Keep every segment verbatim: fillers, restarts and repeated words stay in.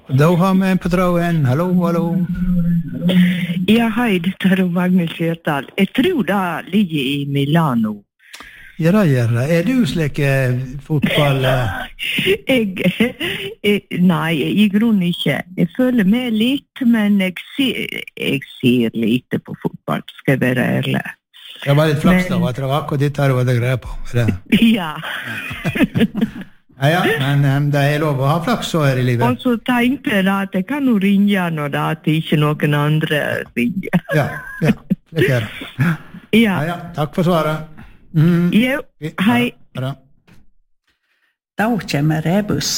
Da har vi en på tråden. Hallo, hallo. Ja, hei, dette er Magnus Kjørtal. Jeg tror det ligger i Milano. Ja, det gjør det. Er du slik fotball? Jeg, jeg, nei, i grunnen ikke. Jeg føler med litt, men jeg ser, jeg ser lite på fotball, skal jeg være ærlig. Det var litt flaks da, at det var akkurat ditt her du hadde greie på. Ja. Ja, ja, men um, det er lov å ha flaks så her i livet. Og så tenkte jeg at jeg kan jo ringe når det at ikke noen andre ringer. Ja, ja, det er det. Ja. Ja, ja, takk for svaret. Mm. Jo, hei. Ja, da kommer rebus.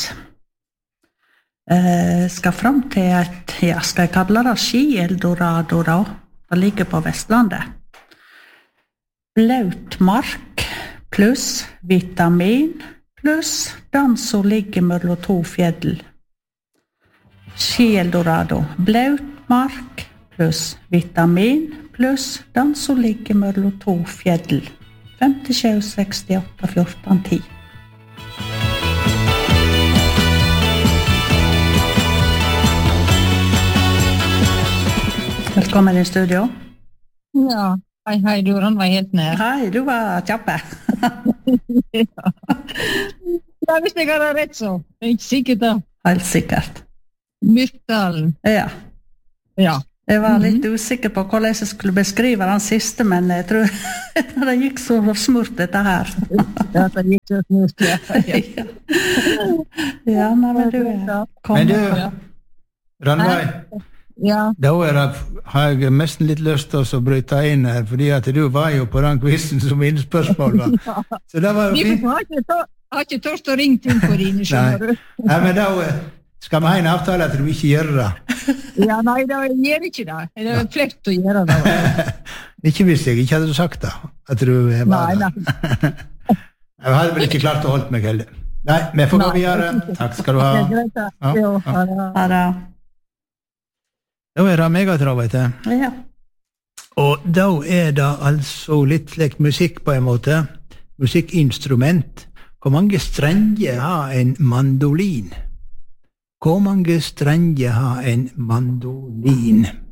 Eh, skal frem til et, ja, skal jeg kalle det Ski-Eldorado da? Det ligger på Vestlandet. Blaut mark pluss vitamin pluss den som ligger mellom to fjell. Ski-Eldorado. Blaut mark pluss vitamin pluss den som ligger mellom to fjell. femtisju sekstiåtte fjorten ti. Velkommen i studio. Ja, hei, hei, du var helt nær. Hei, du var kjappe. Ja. Ja, hvis jeg har rett så. Jeg er ikke sikkert da. Helt sikkert. Myrkdalen. Ja. Ja. Jeg var litt mm-hmm. usikker på hvordan jeg skulle beskrive den siste, men jeg tror det gikk så smurt dette her. Ja, det gikk så smurt, ja. Ja, ja nei, men du er kommet. Men du, Rannveig, ja. da er det, har jeg nesten litt lyst til å bryte inn her, fordi at du var jo på den quizen som innspørsmål var. Ja. Så det var jo fint. Jeg har ikke tørst å ringe til for dine, skjønner du. Nei, men da skal vi ha en avtale at du ikke gjør det. Ja, nei, da gjør ikke det. Det er flekt å gjøre det. Ikke hvis jeg ikke hadde sagt det, at du var nei, det. Nei. Jeg hadde vel ikke klart å holde meg heller. Nei, vi får gå videre. Takk skal du ha. Det er greit da. Ja, jo, ha det. Ha det. Da er det megatravet. Ja. Og da er det altså litt slik musikk på en måte. Musikkinstrument. Hvor mange strenger har en mandolin? Hvor mange strenger har en mandolin?